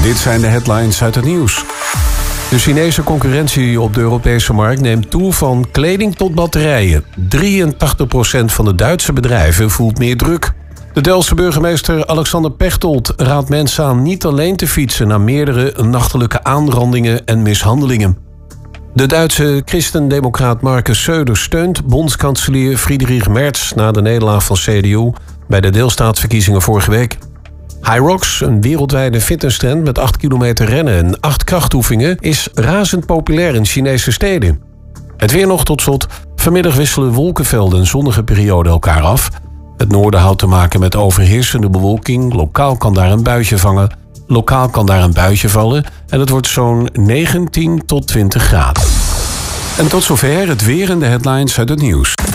Dit zijn de headlines uit het nieuws. De Chinese concurrentie op de Europese markt neemt toe van kleding tot batterijen. 83% van de Duitse bedrijven voelt meer druk. De Delftse burgemeester Alexander Pechtold raadt mensen aan niet alleen te fietsen na meerdere nachtelijke aanrandingen en mishandelingen. De Duitse christendemocraat Markus Söder steunt bondskanselier Friedrich Merz na de nederlaag van CDU bij de deelstaatsverkiezingen vorige week. HYROX, een wereldwijde fitnesstrend met 8 kilometer rennen en 8 krachtoefeningen, is razend populair in Chinese steden. Het weer nog tot slot. Vanmiddag wisselen wolkenvelden en zonnige perioden elkaar af. Het noorden houdt te maken met overheersende bewolking. Lokaal kan daar een buitje vallen en het wordt zo'n 19 tot 20 graden. En tot zover het weer en de headlines uit het nieuws.